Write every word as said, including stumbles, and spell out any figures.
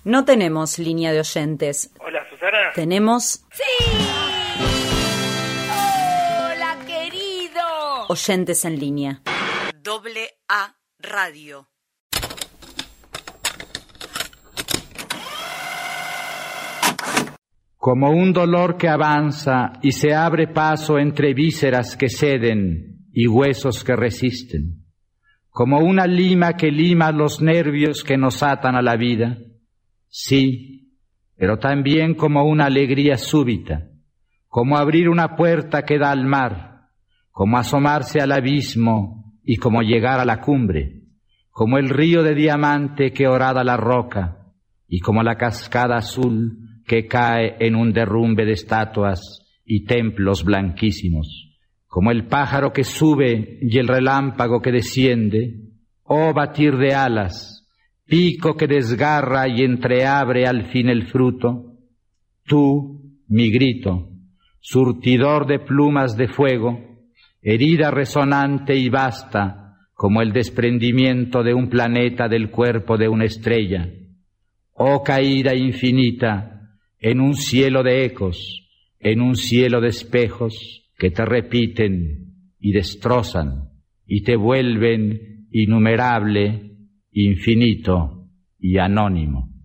No tenemos línea de oyentes. Hola, Susana. Tenemos... ¡Sí! ¡Hola, querido! Oyentes en línea. Doble A Radio. Como un dolor que avanza y se abre paso entre vísceras que ceden y huesos que resisten. Como una lima que lima los nervios que nos atan a la vida. Sí, pero también como una alegría súbita, como abrir una puerta que da al mar, como asomarse al abismo y como llegar a la cumbre, como el río de diamante que horada la roca y como la cascada azul que cae en un derrumbe de estatuas y templos blanquísimos, como el pájaro que sube y el relámpago que desciende, oh batir de alas, pico que desgarra y entreabre al fin el fruto, tú, mi grito, surtidor de plumas de fuego, herida resonante y vasta, como el desprendimiento de un planeta del cuerpo de una estrella, oh caída infinita, en un cielo de ecos, en un cielo de espejos que te repiten y destrozan y te vuelven innumerable, infinito y anónimo.